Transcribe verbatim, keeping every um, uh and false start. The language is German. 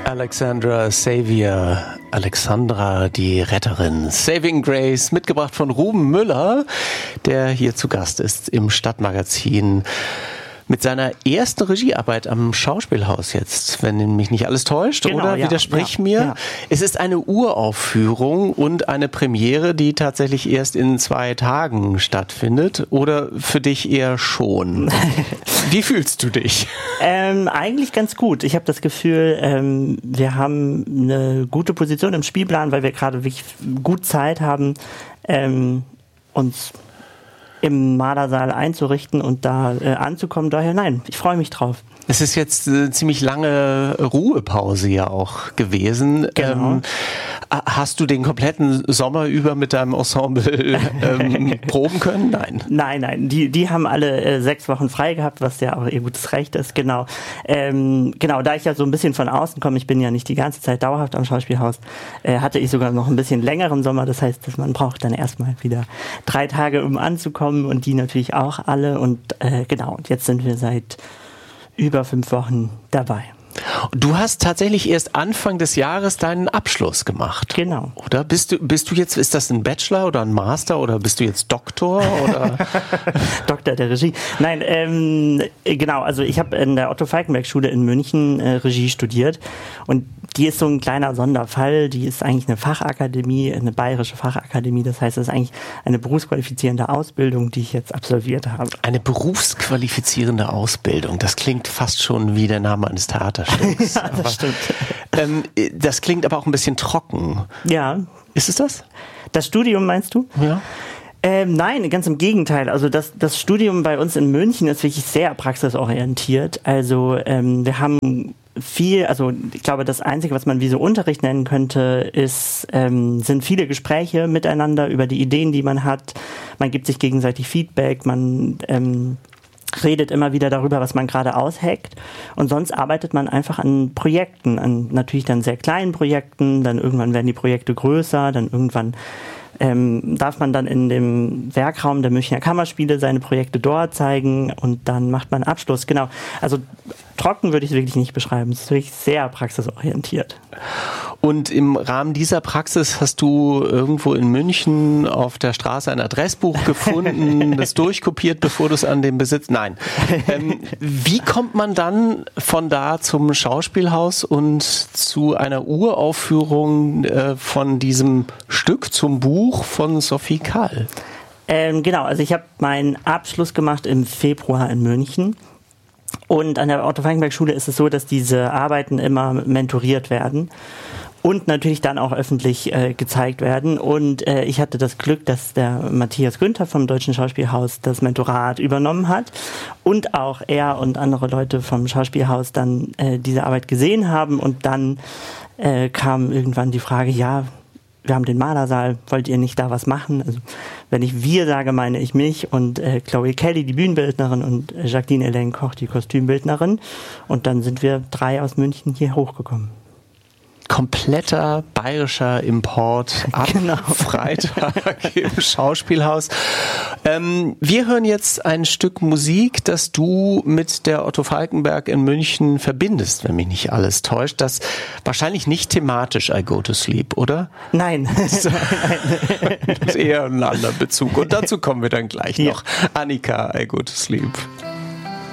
Alexandra Xavier, Alexandra die Retterin, Saving Grace, mitgebracht von Ruben Müller, der hier zu Gast ist im Stadtmagazin mit seiner ersten Regiearbeit am Schauspielhaus jetzt, wenn mich nicht alles täuscht, genau, oder? Ja, Widersprich ja, mir. ja. Es ist eine Uraufführung und eine Premiere, die tatsächlich erst in zwei Tagen stattfindet, oder für dich eher schon? Wie fühlst du dich? Ähm, eigentlich ganz gut. Ich habe das Gefühl, ähm, wir haben eine gute Position im Spielplan, weil wir gerade wirklich gut Zeit haben, ähm, uns im Mardersaal einzurichten und da äh, anzukommen. Daher nein, ich freue mich drauf. Es ist jetzt eine ziemlich lange Ruhepause ja auch gewesen. Genau. Ähm, hast du den kompletten Sommer über mit deinem Ensemble ähm, proben können? Nein. Nein, nein. Die, die haben alle äh, sechs Wochen frei gehabt, was ja auch ihr gutes Recht ist. Genau. Ähm, genau, da ich ja so ein bisschen von außen komme, ich bin ja nicht die ganze Zeit dauerhaft am Schauspielhaus, äh, hatte ich sogar noch ein bisschen längeren Sommer. Das heißt, dass man braucht dann erstmal wieder drei Tage, um anzukommen, und die natürlich auch alle. Und äh, genau, und jetzt sind wir seit über fünf Wochen dabei. Du hast tatsächlich erst Anfang des Jahres deinen Abschluss gemacht. Genau. Oder bist du, bist du jetzt, ist das ein Bachelor oder ein Master oder bist du jetzt Doktor oder? Doktor der Regie. Nein, ähm, genau, also ich habe in der Otto-Falckenberg-Schule in München äh, Regie studiert, und die ist so ein kleiner Sonderfall. Die ist eigentlich eine Fachakademie, eine bayerische Fachakademie. Das heißt, es ist eigentlich eine berufsqualifizierende Ausbildung, die ich jetzt absolviert habe. Eine berufsqualifizierende Ausbildung. Das klingt fast schon wie der Name eines Theaterstücks. Ja, das aber, stimmt. Ähm, das klingt aber auch ein bisschen trocken. Ja. Ist es das? Das Studium meinst du? Ja. Ähm, nein, ganz im Gegenteil. Also das, das Studium bei uns in München ist wirklich sehr praxisorientiert. Also ähm, wir haben viel, also ich glaube, das Einzige, was man wie so Unterricht nennen könnte, ist, ähm, sind viele Gespräche miteinander über die Ideen, die man hat. Man gibt sich gegenseitig Feedback, man ähm, redet immer wieder darüber, was man gerade ausheckt, und sonst arbeitet man einfach an Projekten, an natürlich dann sehr kleinen Projekten, dann irgendwann werden die Projekte größer, dann irgendwann ähm, darf man dann in dem Werkraum der Münchner Kammerspiele seine Projekte dort zeigen, und dann macht man Abschluss. Genau, also trocken würde ich es wirklich nicht beschreiben, es ist wirklich sehr praxisorientiert. Und im Rahmen dieser Praxis hast du irgendwo in München auf der Straße ein Adressbuch gefunden, das durchkopiert, bevor du es an den Besitz... Nein. Ähm, wie kommt man dann von da zum Schauspielhaus und zu einer Uraufführung äh, von diesem Stück, zum Buch von Sophie Kahl? Ähm, genau, also ich habe meinen Abschluss gemacht im Februar in München. Und an der Otto-Falckenberg-Schule ist es so, dass diese Arbeiten immer mentoriert werden und natürlich dann auch öffentlich äh, gezeigt werden. Und äh, ich hatte das Glück, dass der Matthias Günther vom Deutschen Schauspielhaus das Mentorat übernommen hat und auch er und andere Leute vom Schauspielhaus dann äh, diese Arbeit gesehen haben. Und dann äh, kam irgendwann die Frage, ja, wir haben den Malersaal, wollt ihr nicht da was machen? Also wenn ich wir sage, meine ich mich und äh, Chloe Kelly, die Bühnenbildnerin, und äh, Jacqueline Elaine Koch, die Kostümbildnerin. Und dann sind wir drei aus München hier hochgekommen. Kompletter bayerischer Import ab Genau. Freitag im Schauspielhaus. Ähm, wir hören jetzt ein Stück Musik, das du mit der Otto Falckenberg in München verbindest, wenn mich nicht alles täuscht. Das wahrscheinlich nicht thematisch I Go to Sleep, oder? Nein. Das ist eher ein anderer Bezug. Und dazu kommen wir dann gleich Ja. noch. Annika, I Go to Sleep.